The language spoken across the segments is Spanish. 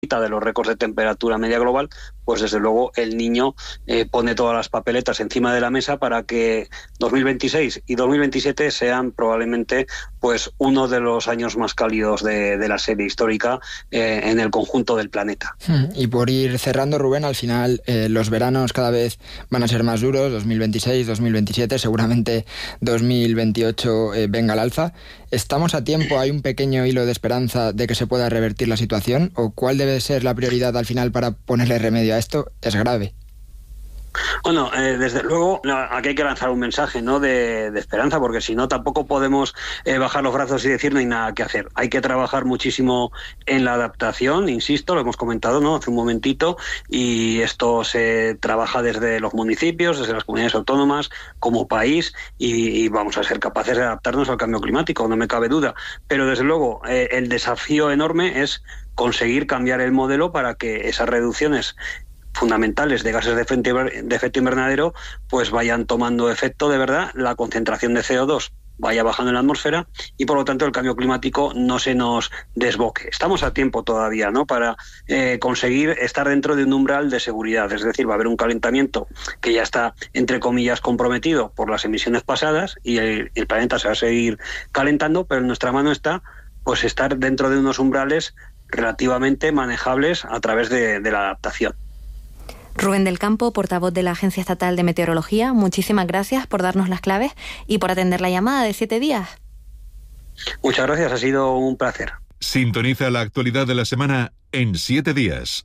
de los récords de temperatura media global, pues desde luego el Niño pone todas las papeletas encima de la mesa para que 2026 y 2027 sean probablemente pues uno de los años más cálidos de la serie histórica en el conjunto del planeta. Y por ir cerrando, Rubén, al final los veranos cada vez van a ser más duros, 2026, 2027, seguramente 2028 venga al alza. ¿Estamos a tiempo? ¿Hay un pequeño hilo de esperanza de que se pueda revertir la situación? ¿O cuál debe ser la prioridad al final para ponerle remedio a esto? Es grave. Bueno, desde luego aquí hay que lanzar un mensaje, ¿no?, de esperanza, porque si no tampoco podemos bajar los brazos y decir no hay nada que hacer. Hay que trabajar muchísimo en la adaptación, insisto, lo hemos comentado, ¿no?, hace un momentito, y esto se trabaja desde los municipios, desde las comunidades autónomas, como país, y vamos a ser capaces de adaptarnos al cambio climático, no me cabe duda. Pero desde luego el desafío enorme es conseguir cambiar el modelo para que esas reducciones fundamentales de gases de efecto invernadero pues vayan tomando efecto de verdad, la concentración de CO2 vaya bajando en la atmósfera y por lo tanto el cambio climático no se nos desboque. Estamos a tiempo todavía, ¿no?, para conseguir estar dentro de un umbral de seguridad, es decir, va a haber un calentamiento que ya está entre comillas comprometido por las emisiones pasadas y el planeta se va a seguir calentando, pero en nuestra mano está pues estar dentro de unos umbrales relativamente manejables a través de la adaptación. Rubén del Campo, portavoz de la Agencia Estatal de Meteorología, muchísimas gracias por darnos las claves y por atender la llamada de 7 días. Muchas gracias, ha sido un placer. Sintoniza la actualidad de la semana en 7 días.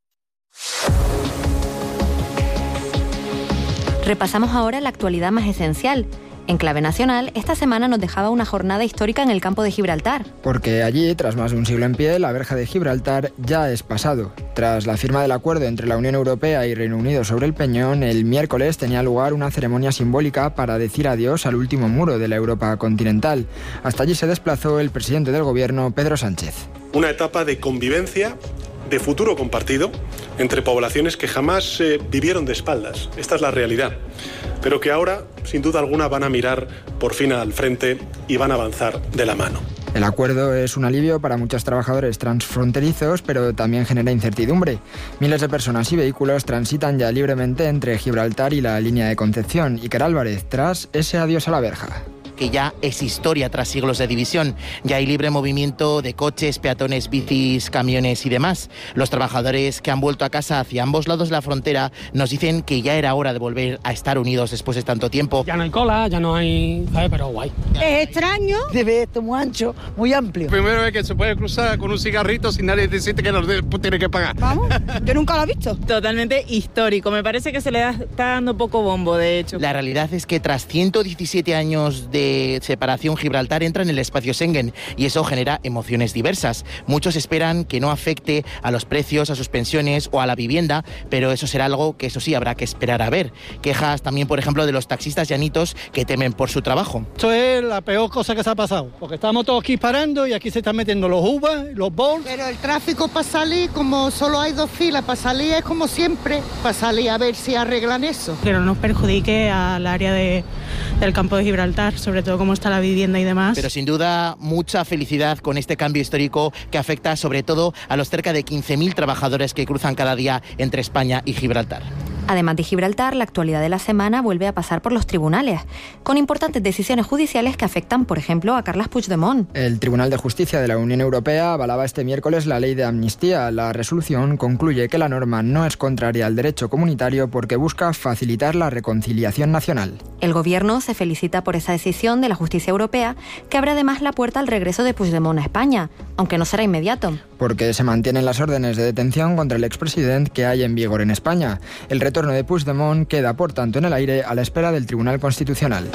Repasamos ahora la actualidad más esencial. En clave nacional, esta semana nos dejaba una jornada histórica en el campo de Gibraltar. Porque allí, tras más de un siglo en pie, la verja de Gibraltar ya es pasado. Tras la firma del acuerdo entre la Unión Europea y Reino Unido sobre el Peñón, el miércoles tenía lugar una ceremonia simbólica para decir adiós al último muro de la Europa continental. Hasta allí se desplazó el presidente del gobierno, Pedro Sánchez. Una etapa de convivencia, de futuro compartido, entre poblaciones que jamás vivieron de espaldas. Esta es la realidad. Pero que ahora, sin duda alguna, van a mirar por fin al frente y van a avanzar de la mano. El acuerdo es un alivio para muchos trabajadores transfronterizos, pero también genera incertidumbre. Miles de personas y vehículos transitan ya libremente entre Gibraltar y la línea de Concepción. Iker Álvarez, tras ese adiós a la verja. Que ya es historia tras siglos de división. Ya hay libre movimiento de coches, peatones, bicis, camiones y demás. Los trabajadores que han vuelto a casa hacia ambos lados de la frontera nos dicen que ya era hora de volver a estar unidos después de tanto tiempo. Ya no hay cola, ya no hay... ¿sabes? Pero guay. Es extraño. Se ve esto muy ancho, muy amplio. Primera vez que se puede cruzar con un cigarrito sin nadie decirte que tiene que pagar. Vamos, yo nunca lo he visto. Totalmente histórico. Me parece que se le está dando poco bombo, de hecho. La realidad es que tras 117 años de separación, Gibraltar entra en el espacio Schengen y eso genera emociones diversas. Muchos esperan que no afecte a los precios, a sus pensiones o a la vivienda, pero eso será algo que eso sí habrá que esperar a ver. Quejas también, por ejemplo, de los taxistas llanitos que temen por su trabajo. Esto es la peor cosa que se ha pasado, porque estamos todos aquí parando y aquí se están metiendo los Uber, los Bolt. Pero el tráfico para salir, como solo hay 2 filas, para salir es como siempre, para salir a ver si arreglan eso. Que no nos perjudique al área del campo de Gibraltar, sobre todo cómo está la vivienda y demás. Pero sin duda mucha felicidad con este cambio histórico que afecta sobre todo a los cerca de 15.000 trabajadores que cruzan cada día entre España y Gibraltar. Además de Gibraltar, la actualidad de la semana vuelve a pasar por los tribunales, con importantes decisiones judiciales que afectan, por ejemplo, a Carles Puigdemont. El Tribunal de Justicia de la Unión Europea avalaba este miércoles la ley de amnistía. La resolución concluye que la norma no es contraria al derecho comunitario porque busca facilitar la reconciliación nacional. El Gobierno se felicita por esa decisión de la justicia europea, que abre además la puerta al regreso de Puigdemont a España, aunque no será inmediato. Porque se mantienen las órdenes de detención contra el expresidente que hay en vigor en España. El retorno de Puigdemont queda, por tanto, en el aire a la espera del Tribunal Constitucional.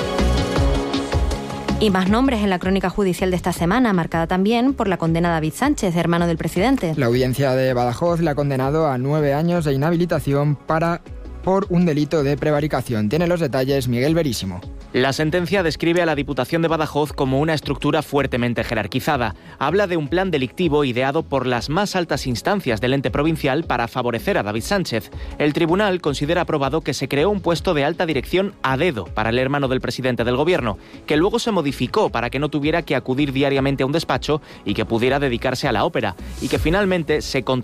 Y más nombres en la crónica judicial de esta semana, marcada también por la condena a David Sánchez, hermano del presidente. La audiencia de Badajoz le ha condenado a 9 años de inhabilitación por un delito de prevaricación. Tiene los detalles Miguel Verísimo. La sentencia describe a la Diputación de Badajoz como una estructura fuertemente jerarquizada. Habla de un plan delictivo ideado por las más altas instancias del ente provincial para favorecer a David Sánchez. El tribunal considera aprobado que se creó un puesto de alta dirección a dedo para el hermano del presidente del gobierno, que luego se modificó para que no tuviera que acudir diariamente a un despacho y que pudiera dedicarse a la ópera, y que finalmente se contrató